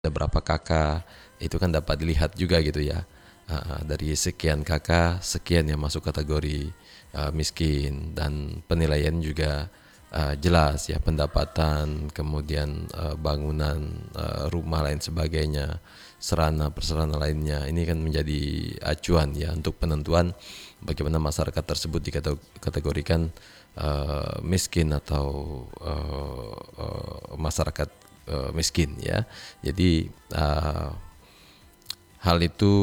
ada berapa kakak, itu kan dapat dilihat juga gitu ya. Dari sekian kakak, sekian yang masuk kategori miskin, dan penilaian juga jelas ya, pendapatan, kemudian bangunan, rumah lain sebagainya, prasarana lainnya. Ini kan menjadi acuan ya untuk penentuan bagaimana masyarakat tersebut dikategorikan miskin atau masyarakat miskin ya. Jadi hal itu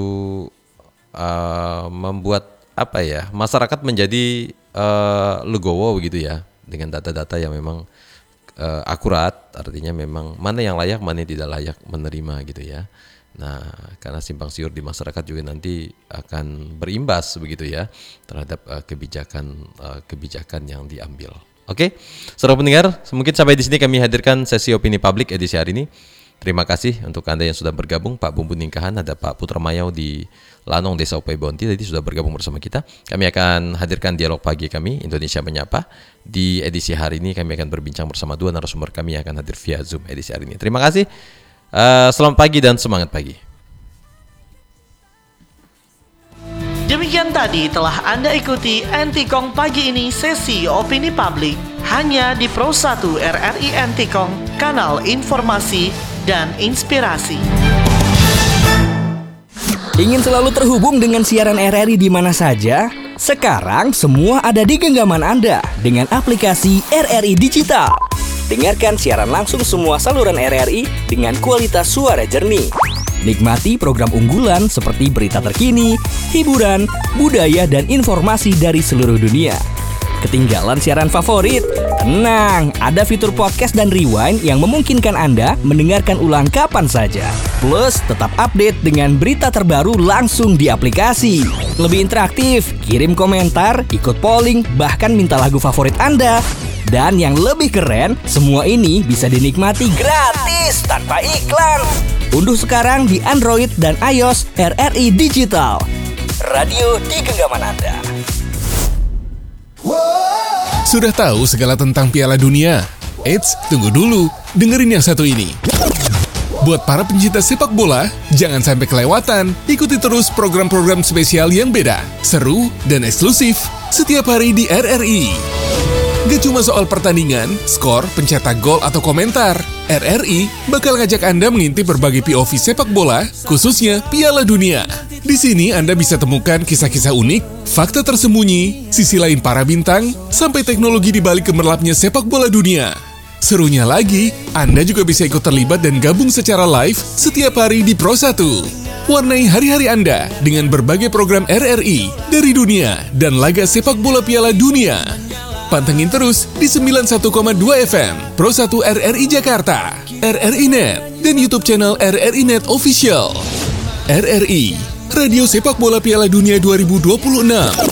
membuat masyarakat menjadi legowo begitu ya, dengan data-data yang memang akurat, artinya memang mana yang layak, mana yang tidak layak menerima gitu ya. Nah, karena simpang siur di masyarakat juga nanti akan berimbas begitu ya terhadap kebijakan yang diambil. Oke, saudara pendengar, mungkin sampai di sini kami hadirkan sesi opini publik edisi hari ini. Terima kasih untuk Anda yang sudah bergabung, Pak Bumbu Ningkahan, ada Pak Putra Mayau di Lanong Desa Upay Bonti tadi sudah bergabung bersama kita. Kami akan hadirkan dialog pagi kami, Indonesia Menyapa. Di edisi hari ini kami akan berbincang bersama dua narasumber kami yang akan hadir via Zoom edisi hari ini. Terima kasih, selamat pagi dan semangat pagi. Demikian tadi telah Anda ikuti Antikong pagi ini sesi opini publik hanya di Pro 1 RRI Antikong, kanal informasi dan inspirasi. Ingin selalu terhubung dengan siaran RRI di mana saja? Sekarang semua ada di genggaman Anda dengan aplikasi RRI Digital. Dengarkan siaran langsung semua saluran RRI dengan kualitas suara jernih. Nikmati program unggulan seperti berita terkini, hiburan, budaya, dan informasi dari seluruh dunia. Ketinggalan siaran favorit? Tenang, ada fitur podcast dan rewind yang memungkinkan Anda mendengarkan ulang kapan saja. Plus, tetap update dengan berita terbaru langsung di aplikasi. Lebih interaktif, kirim komentar, ikut polling, bahkan minta lagu favorit Anda. Dan yang lebih keren, semua ini bisa dinikmati gratis tanpa iklan. Unduh sekarang di Android dan iOS RRI Digital. Radio di genggaman Anda. Sudah tahu segala tentang Piala Dunia? Eits, tunggu dulu. Dengerin yang satu ini. Buat para pencinta sepak bola, jangan sampai kelewatan. Ikuti terus program-program spesial yang beda, seru, dan eksklusif setiap hari di RRI. Gak cuma soal pertandingan, skor, pencetak gol, atau komentar. RRI bakal ngajak Anda mengintip berbagai POV sepak bola, khususnya Piala Dunia. Di sini Anda bisa temukan kisah-kisah unik, fakta tersembunyi, sisi lain para bintang, sampai teknologi di balik gemerlapnya sepak bola dunia. Serunya lagi, Anda juga bisa ikut terlibat dan gabung secara live setiap hari di Pro 1. Warnai hari-hari Anda dengan berbagai program RRI dari dunia dan laga sepak bola Piala Dunia. Pantengin terus di 91,2 FM, Pro 1 RRI Jakarta, RRI Net, dan YouTube channel RRI Net Official. RRI, Radio Sepak Bola Piala Dunia 2026.